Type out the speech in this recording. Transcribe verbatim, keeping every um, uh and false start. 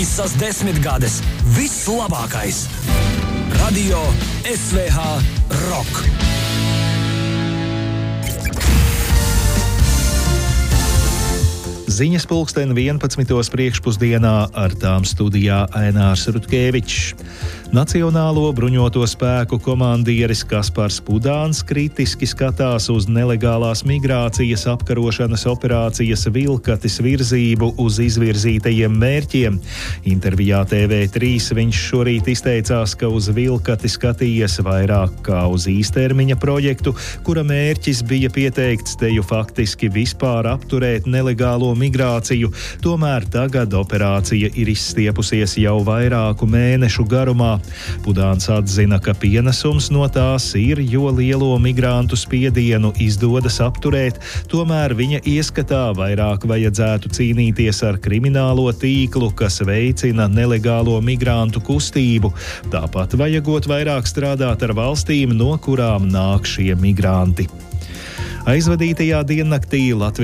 Visas desmitgades, viss labākais. Radio S V H Rock. Ziņas pulksten vienpadsmitos priekšpusdienā, ar tām studijā Ainārs Rutkevičs. Nacionālo bruņoto spēku komandieris Kaspars Pudāns kritiski skatās uz nelegālās migrācijas apkarošanas operācijas Vilkatis virzību uz izvirzītajiem mērķiem. Intervijā T V trīs viņš šorīt izteicās, ka uz Vilkati skatījies vairāk kā uz īstermiņa projektu, kura mērķis bija pieteikts teju faktiski vispār apturēt nelegālo migrāciju. Tomēr tagad operācija ir izstiepusies jau vairāku mēnešu garumā. Pudāns atzina, ka pienesums no tās ir, jo lielo migrantu spiedienu izdodas apturēt, tomēr viņa ieskatā vairāk vajadzētu cīnīties ar kriminālo tīklu, kas veicina nelegālo migrantu kustību. Tāpat vajagot vairāk strādāt ar valstīm, no kurām nāk šie migranti. Aizvadītajā diennaktī Latvijas